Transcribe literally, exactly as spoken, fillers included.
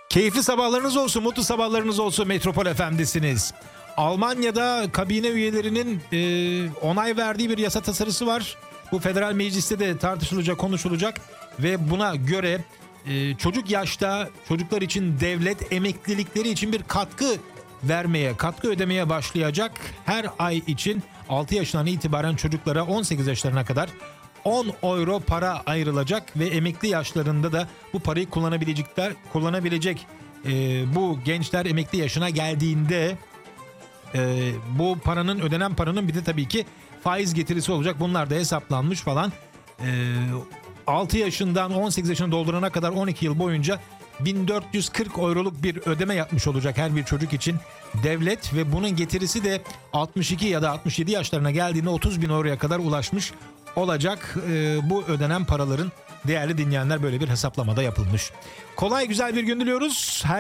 Keyifli sabahlarınız olsun, mutlu sabahlarınız olsun. Metropol F M'desiniz. Almanya'da kabine üyelerinin e, onay verdiği bir yasa tasarısı var. Bu federal mecliste de tartışılacak, konuşulacak ve buna göre e, çocuk yaşta çocuklar için devlet emeklilikleri için bir katkı vermeye, katkı ödemeye başlayacak. Her ay için altı yaşından itibaren çocuklara on sekiz yaşlarına kadar on euro para ayrılacak ve emekli yaşlarında da bu parayı kullanabilecekler, kullanabilecek e, bu gençler emekli yaşına geldiğinde e, bu paranın, ödenen paranın bir de tabii ki faiz getirisi olacak. Bunlar da hesaplanmış falan. E, altı yaşından on sekiz yaşını doldurana kadar on iki yıl boyunca bin dört yüz kırk euroluk bir ödeme yapmış olacak her bir çocuk için devlet ve bunun getirisi de altmış iki ya da altmış yedi yaşlarına geldiğinde otuz bin euroya kadar ulaşmış olacak. Ee, bu ödenen paraların, değerli dinleyenler, böyle bir hesaplamada yapılmış. Kolay güzel bir gün diliyoruz. Her